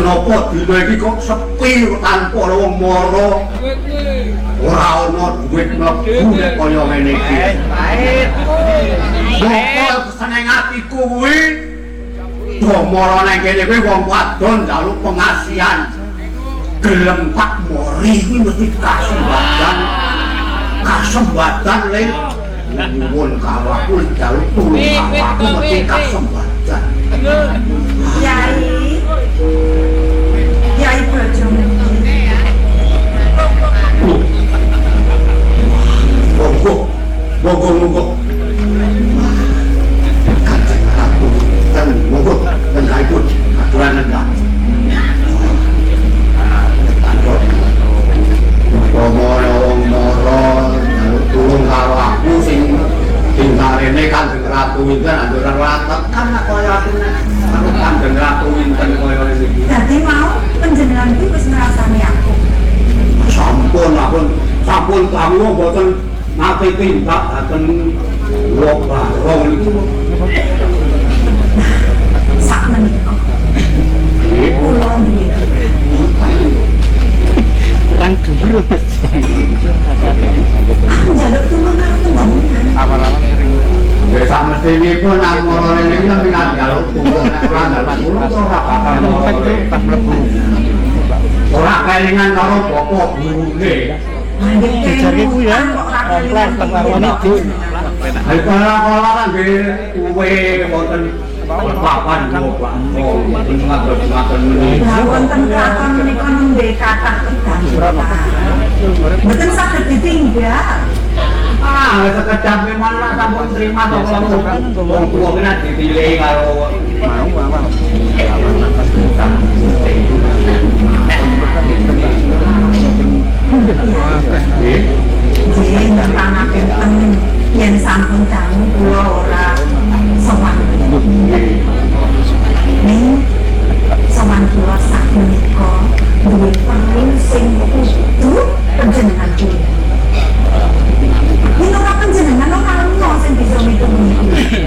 Menapa dina iki kok sepi tanpa wong mara. Ora ana duit mlebu nek kaya ngene iki. Baik. Seneng atiku kuwi. Mara nang kene kuwi wong wadon njaluk pengasihan. Gelem tak mori iki mesti kasembatan le. Nyuwun kawaku njaluk tulung kawaku mesti kasembatan. Yai Bojomu. Monggo. Kanjeng Ratu, monggo tengaipun aturan nenda. Pomoro wong mara njaluk tulung karo aku sing dinarene Kanjeng Ratu winten anduran watek kan kaya aku nek Kanjeng Ratu winten kaya iki. Dadi mau panjenengan iki wis ngrasani aku. Sampun kawula mboten nate tindak dateng wong barong niku. Sak menika. Kula nggih. Kurang dulu Mas. Njaluk tulung karo tembung. Awal-awal sering. Ya samesthinipun nang marane niki nek njaluk tulung nek ora njaluk tulung ora bakal Pas mlebu. ora kelingan karo bapak gurune. Dijarke ku ya. Pelan pengaruan itu. Ayo kala-kala kan kuwe wonten papan bapak. Ngatur-ngatur meniki. Lah wonten kraton menika nembe kathah kedadosan. Mboten saged ditinggal. Sekedap memang lah sampun terima to wong tuwa kena dipilih karo mau. Nggih, nyepanaken yen sampun dangu kula ora sowan. Ning sowan kula sak menika duwe perlu sing kudu panjenengan kuwi. Ning ora panjenengan ora ono sing bisa mitung iki.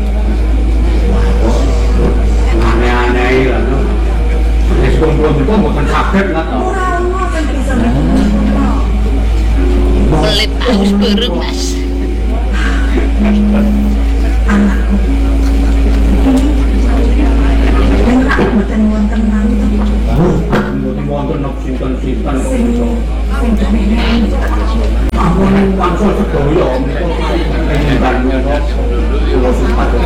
Aneh-aneh lho. Wis kumpul-kumpul mboten saged nggak to. Ora ono sing bisa mitung. Pelit harus bareng Mas. Anakku. Ning rak mboten wonten nang Mboten wonten nek sinten-sinten kok sing iso. jenenge Ampun wangsul sedaya menika kula supados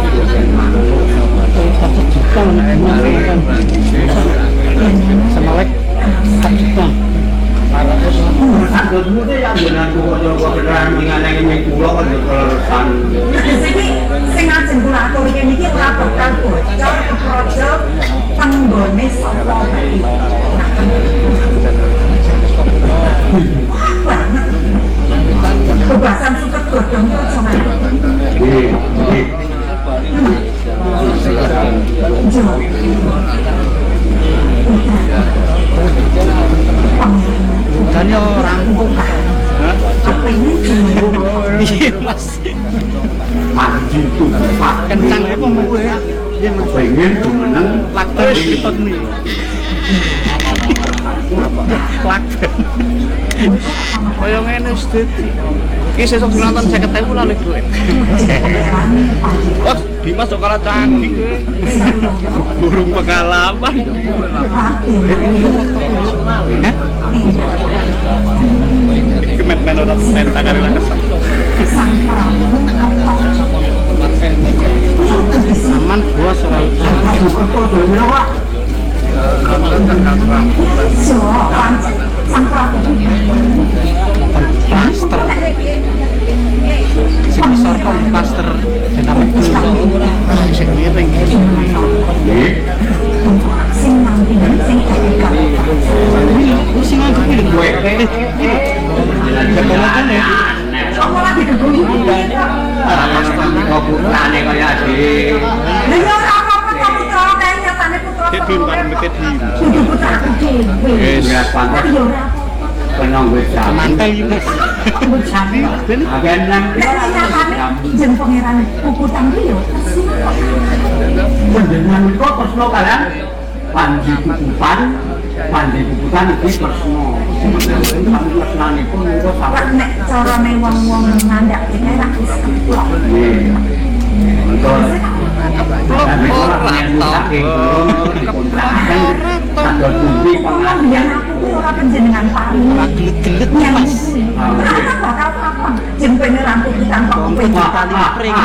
Semelek 1 juta. Sadut mute ya jenengan kok beneran ngene iki kula kok leresan. sing ajeng kula aturi niki ora bakal bocor keprojo penggone sapa bae. Kebasan suket godhong pocongan. Nggih. Udane rampung. Apa ini? Iya Mas. Panji itu Pak Kencang apa kowe? Iya Mas. pengen jumeneng Lakten dikit nih. Lakten. Kaya ngene wis dadi. Iki sesuk nonton 50.000 lah duit. Oh, Dimas kok kalah canggih kowe. Burung pengalaman. Hah? Kemen orang mental kali lah kesan. Aman bos soal. Plaster. Sing besar kok plaster jenama dulu. Sing miring. nggih Sing nanti sing teknikal. Sing nganggep iki kowe. Kebetulan ya. Kamu lagi keguni. ora pasti kok putrane kaya iki Lah ya ora apa-apa putra kae nyatane putra. Dek bimbar meket di. Kudu putraku dhewe. Wis. ya pantes Ya ora penong wis Mantel iki Mas. apa-apa. Jami. agen nang Lah nyatane jeneng pangeran Puputang ki yo. panjenengan menika tresno kalian Panji Bubutan iki tresno. Tresnane pun engko Lek sampe nek carane wong-wong ngandhake ra bisa keplok. Wong biyen aku kuwi ora panjenengan paling. Gelet-gelet Yang Mas. ora bakal kapan jempene rambut tanpa kuping kali pring.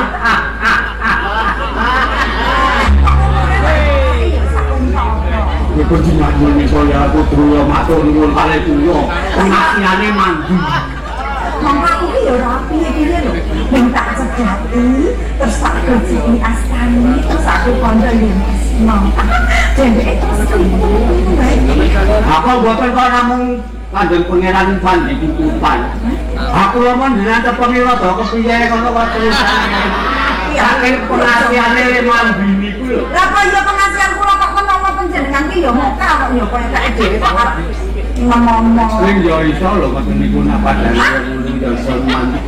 Iku jenenge kaya putu yo matur nuwun kali kulo. Pengasiane mandi. Monggo aku ki yo rapi piye lho. Ning tak cedhaki terus tak kerjiki astani terus aku kondo limas. Jadi itu baik. Aku boten kok namung kanjeng pangeran Panji Bubutan. Aku lemon jenengan pemira to kepiye kono kok tulisane. Saking pengasiane mandi niku lho. Lah kok yo pengasihan kula kok menawa panjenengan ki yo mokal kok yo kaya tak dhewe kok ngomong. Sing yo iso lho kok niku napa dari ngono yo iso mandi.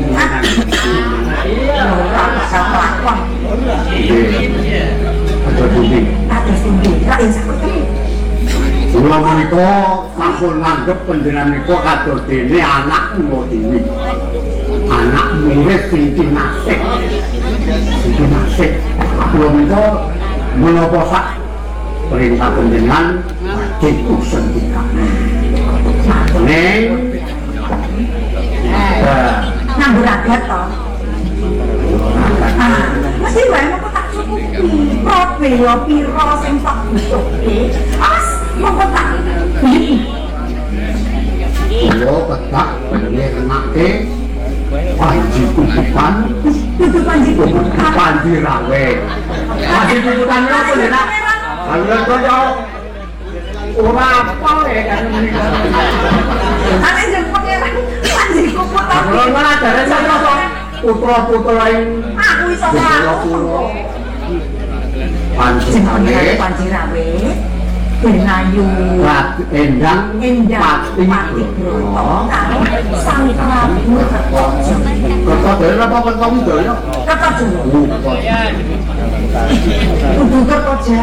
Ora bisa lakon. Aja bumi. Atus tinggi, ra iso ketemu. Kula menika sampun nganggep panjenengan menika kados dene anak kula dhewe. Anak murid sing nasib. Sing nasib. Kula menika menapa sak perintah panjenengan wajib usentika. Neng Nganggur adat to. Mesti wae mengko tak cukupi. Probe yo piro sing tak butuhke. As mengko tak. Yo ketak bener enake Panji Bubutan. Itu Panji Bubutan. Panji Rawe. Panji Bubutan lho panjenengan. Kalau kaya ora apa kan menika. Ane jemput ya Panji Bubutan. Kalau mana jare saya putra-putra yang Aku iso ngelakuin. Panji Jenenge Rawe. Panji Rawe. Benayu. Endang Pati Broto karo Sang Prabu Kertojo. Kertojo apa Kertojo ya? Kertojo. Kudu Kertojo.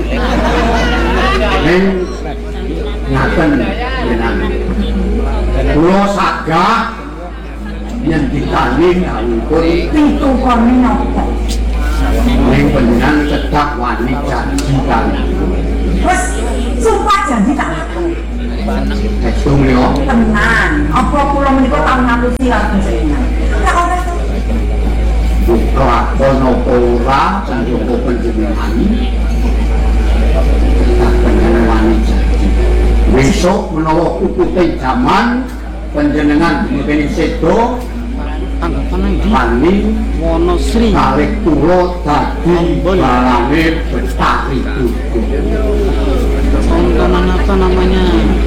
Ning ngaten jenengan. Kula sagah yen ditani ngangkut Pitu kone nopo. ning panjenengan cedak wani janji kan. Wes sumpah janji tak Estung yo. tenan. Apa kula menika tau ngapusi karo panjenengan? Ora ora to. Buka kono ora sanjoko panjenengan. Cedak panjenengan wani janji. Besok menawa kukute jaman panjenengan ngene sedo Tanggapan nang ndi? wani Wonosri. tarik tulo dadi balange Betari Dudu. Tontonan apa namanya?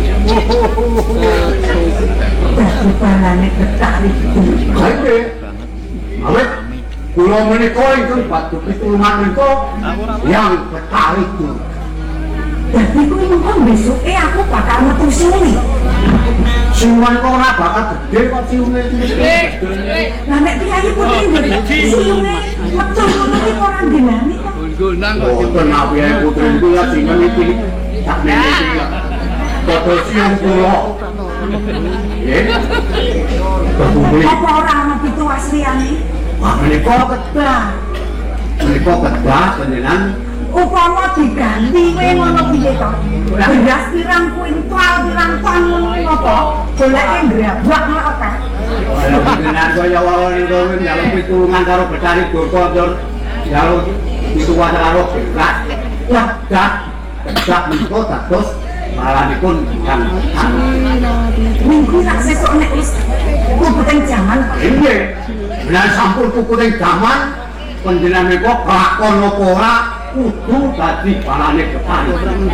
Dadi balane Betari Dudu. Saiki awet kula menika ingkang batu pitulungan menika yang Betari Dudu. Dadi kuwi mengko besoke aku bakal metu sini. Siwan kok ora bakal gede kok siune. Lah nek piyayi putri siune metu ngono iki ora dinami kok. Oh, tenawi ae putri kula sing iki tak nene iki. Foto siung kula. Nggih. Ketuli. Apa ora ana pitu asliane? Wah, menika kedah. Menika kedah panjenengan Upama diganti kowe ngono piye to? Beras pirang kuintal pirang ton ngono apa? Goleke ngrabak nek akeh. Panjenengan kaya wawon niku njaluk pitulungan karo Betari Dudu njur njaluk pituwah karo berat. Lah, dak menika dados malanipun kan. Minggu sak sesuk nek wis kumpulin jaman. Nggih. Benar sampun kukuting jaman panjenengan menika kelakon apa ora kudu dadi balane Betari.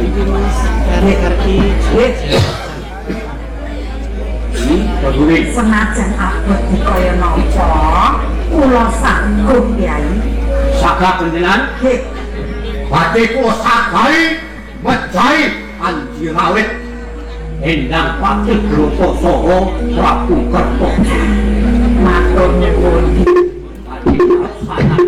Peduli. Senajan abot dikaya napa, kula sanggup Kyai. Sagah panjenengan Nggih. badhe kula sagahi mejahi Panji Rawit endang Patih Broto saha Prabu Kertojo. Matur nuwun. Badhe